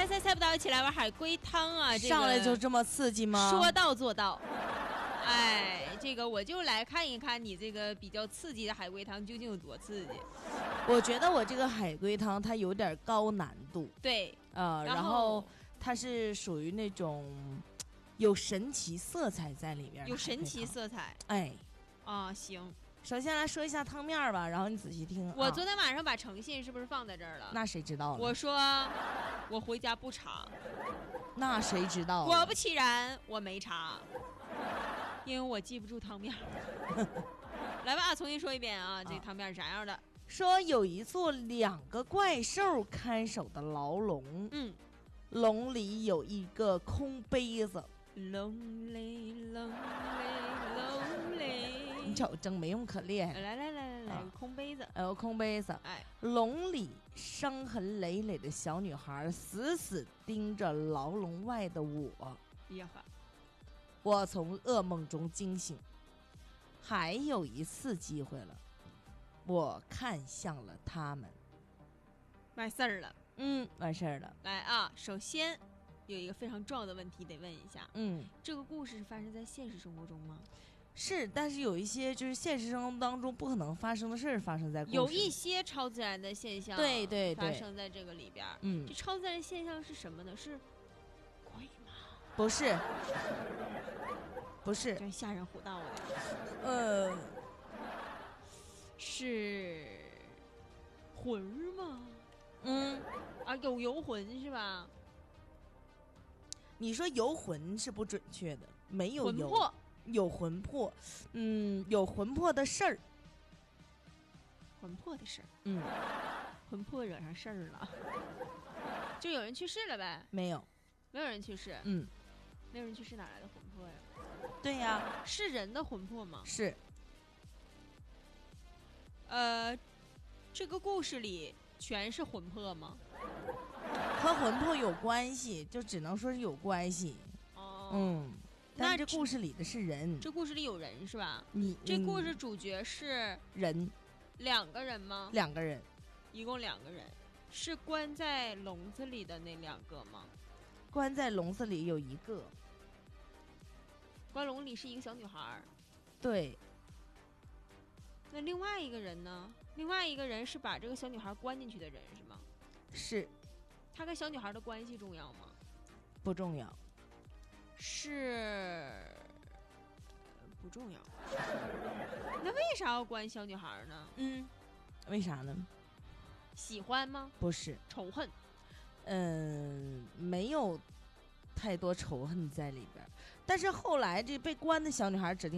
猜不到，一起来玩海龟汤啊！ 上来就这么刺激吗？ 说到做到。哎，这个我就来看一看你这个比较刺激的海龟汤究竟有多刺激。 我觉得我这个海龟汤它有点高难度。 对， 然后它是属于那种有神奇色彩在里边。 有神奇色彩。 哎， 行。 首先来说一下汤面吧，然后你仔细听。 我昨天晚上把诚信是不是放在这儿了？ 那谁知道了？ 我说我回家不查。 那谁知道？ 果不其然，我没查，因为我记不住汤面。来吧，重新说一遍啊，这汤面是啥样的？ 说有一座2个怪兽看守的牢笼，笼里有一个空杯子。 Lonely。 你瞅真没用可厉害。 来，空杯子。 空杯子。 哎， 笼里伤痕累累的小女孩死死盯着牢笼外的我。我从噩梦中惊醒，还有一次机会了。我看向了他们。 完事儿了。 完事儿了。 来啊，首先有一个非常重要的问题得问一下。这个故事是发生在现实生活中吗？ 是，但是有一些就是现实生活当中不可能发生的事发生在故事。 有一些超自然的现象， 对发生在这个里边。这超自然现象是什么呢？是鬼吗？ 不是，不是， 真吓人唬道的。是魂吗？有游魂是吧？ 你说游魂是不准确的，没有魂魄。 有魂魄，有魂魄的事儿。 魂魄的事儿。魂魄惹上事儿了，就有人去世了呗？ 没有人去世。没有人去世，哪来的魂魄呀？ 对呀， 是人的魂魄吗？ 是。 这个故事里全是魂魄吗？ 和魂魄有关系，就只能说是有关系。但是这故事里的是人。 这故事里有人是吧？ 这故事主角是人。 2个人吗 ？2个人， 一共2个人。是关在笼子里的那2个吗？ 关在笼子里有1个。 关笼里是一个小女孩。 对。 那另外一个人呢？另外一个人是把这个小女孩关进去的人是吗？ 是。 他跟小女孩的关系重要吗？ 不重要。 是不重要。那为啥要关小女孩呢？ 为啥呢？ 喜欢吗？ 不是。 仇恨。 没有太多仇恨在里边，但是后来这被关的小女孩指定